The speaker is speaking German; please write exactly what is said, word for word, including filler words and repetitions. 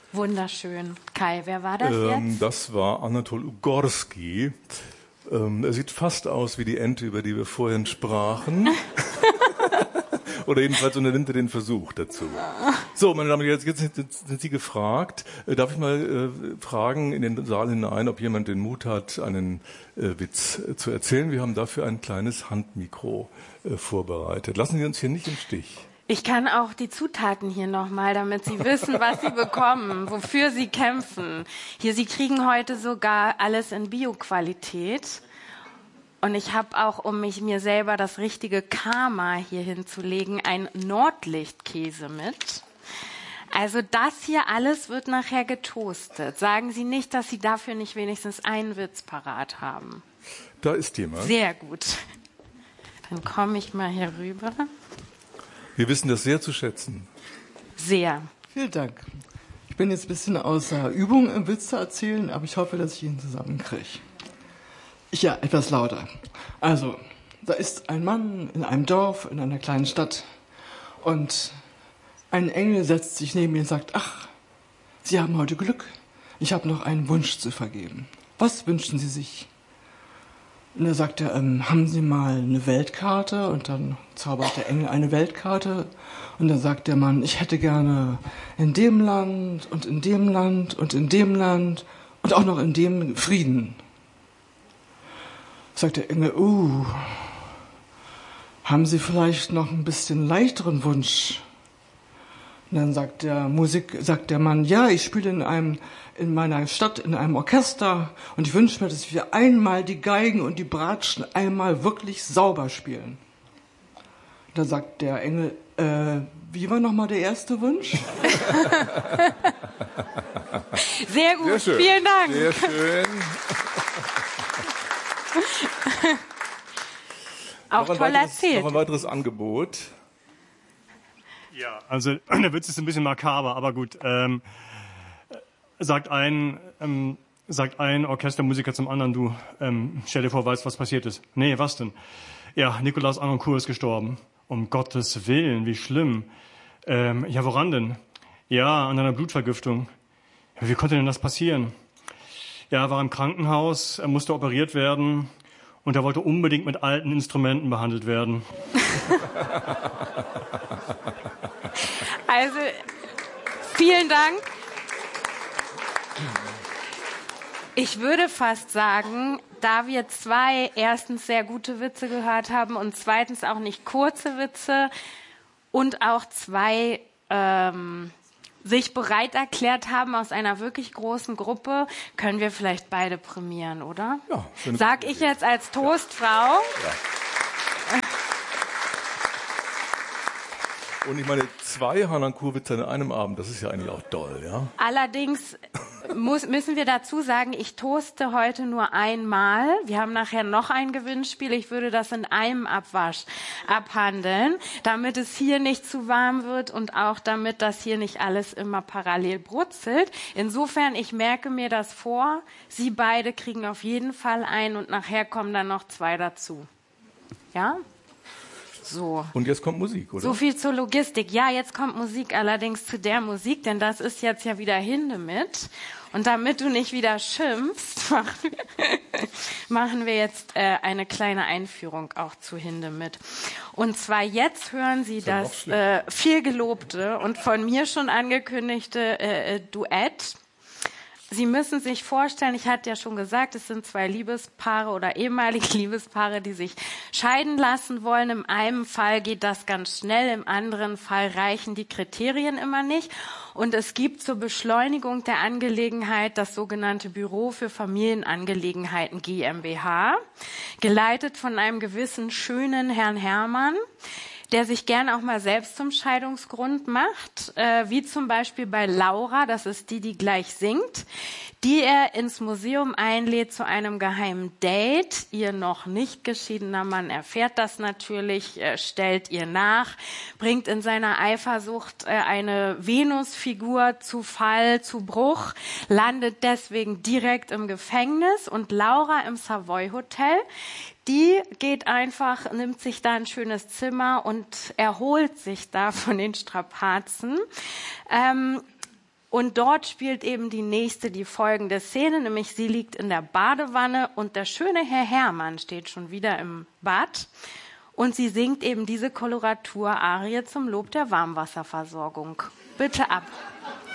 Wunderschön. Kai, wer war das ähm, jetzt? Das war Anatol Ugorski. Ähm, er sieht fast aus wie die Ente, über die wir vorhin sprachen. Oder jedenfalls unternimmt er den Versuch dazu. So, meine Damen und Herren, jetzt sind, sind Sie gefragt. Äh, darf ich mal äh, fragen in den Saal hinein, ob jemand den Mut hat, einen äh, Witz äh, zu erzählen? Wir haben dafür ein kleines Handmikro äh, vorbereitet. Lassen Sie uns hier nicht im Stich. Ich kann auch die Zutaten hier nochmal, damit Sie wissen, was Sie bekommen, wofür Sie kämpfen. Hier, Sie kriegen heute sogar alles in Bio-Qualität. Und ich habe auch, um mich mir selber das richtige Karma hier hinzulegen, einen Nordlichtkäse mit. Also das hier alles wird nachher getoastet. Sagen Sie nicht, dass Sie dafür nicht wenigstens einen Witz parat haben. Da ist jemand. Sehr gut. Dann komme ich mal hier rüber. Wir wissen das sehr zu schätzen. Sehr. Vielen Dank. Ich bin jetzt ein bisschen außer Übung im Witz zu erzählen, aber ich hoffe, dass ich ihn zusammenkriege. Ja, etwas lauter. Also, da ist ein Mann in einem Dorf, in einer kleinen Stadt. Und ein Engel setzt sich neben ihn und sagt, ach, Sie haben heute Glück. Ich habe noch einen Wunsch zu vergeben. Was wünschen Sie sich? Und er sagt er, ähm, haben Sie mal eine Weltkarte? Und dann zaubert der Engel eine Weltkarte. Und dann sagt der Mann, ich hätte gerne in dem Land und in dem Land und in dem Land und auch noch in dem Frieden. Sagt der Engel, uh, haben Sie vielleicht noch ein bisschen leichteren Wunsch? Und dann sagt der Musik, sagt der Mann, ja, ich spiele in einem, in meiner Stadt in einem Orchester und ich wünsche mir, dass wir einmal die Geigen und die Bratschen einmal wirklich sauber spielen. Und dann sagt der Engel, äh, wie war nochmal der erste Wunsch? Sehr gut, Sehr schön. Vielen Dank. Sehr schön. Auch noch ein toll weiteres, erzählt. Noch ein weiteres Angebot. Ja, also der Witz ist ein bisschen makaber, aber gut. Ähm, sagt ein ähm, sagt ein Orchestermusiker zum anderen, du, ähm, stell dir vor, weißt, was passiert ist. Nee, was denn? Ja, Nikolaus Anoncourt ist gestorben. Um Gottes Willen, wie schlimm. Ähm, ja, woran denn? Ja, an einer Blutvergiftung. Ja, wie konnte denn das passieren? Ja, er war im Krankenhaus, er musste operiert werden und er wollte unbedingt mit alten Instrumenten behandelt werden. Also, vielen Dank. Ich würde fast sagen, da wir zwei erstens sehr gute Witze gehört haben und zweitens auch nicht kurze Witze und auch zwei ähm, sich bereit erklärt haben aus einer wirklich großen Gruppe, können wir vielleicht beide prämieren, oder? Ja. Sag ich jetzt als Toastfrau. Ja. Und ich meine, zwei Harnoncourt-Witze an einem Abend, das ist ja eigentlich auch toll, ja? Allerdings muss, müssen wir dazu sagen, ich toaste heute nur einmal. Wir haben nachher noch ein Gewinnspiel. Ich würde das in einem Abwasch abhandeln, damit es hier nicht zu warm wird und auch damit das hier nicht alles immer parallel brutzelt. Insofern, ich merke mir das vor. Sie beide kriegen auf jeden Fall ein und nachher kommen dann noch zwei dazu. Ja? So. Und jetzt kommt Musik, oder? So viel zur Logistik. Ja, jetzt kommt Musik, allerdings zu der Musik, denn das ist jetzt ja wieder Hindemith. Und damit du nicht wieder schimpfst, machen wir, machen wir jetzt äh, eine kleine Einführung auch zu Hindemith. Und zwar jetzt hören Sie ja das äh, viel gelobte und von mir schon angekündigte äh, Duett. Sie müssen sich vorstellen, ich hatte ja schon gesagt, es sind zwei Liebespaare oder ehemalige Liebespaare, die sich scheiden lassen wollen. Im einen Fall geht das ganz schnell, im anderen Fall reichen die Kriterien immer nicht. Und es gibt zur Beschleunigung der Angelegenheit das sogenannte Büro für Familienangelegenheiten GmbH, geleitet von einem gewissen schönen Herrn Hermann, der sich gern auch mal selbst zum Scheidungsgrund macht, äh, wie zum Beispiel bei Laura, das ist die, die gleich singt, die er ins Museum einlädt zu einem geheimen Date. Ihr noch nicht geschiedener Mann erfährt das natürlich, äh, stellt ihr nach, bringt in seiner Eifersucht äh, eine Venusfigur zu Fall, zu Bruch, landet deswegen direkt im Gefängnis und Laura im Savoy Hotel. Die geht einfach, nimmt sich da ein schönes Zimmer und erholt sich da von den Strapazen. Ähm, Und dort spielt eben die nächste, die folgende Szene, nämlich sie liegt in der Badewanne und der schöne Herr Herrmann steht schon wieder im Bad und sie singt eben diese Koloratur-Arie zum Lob der Warmwasserversorgung. Bitte ab.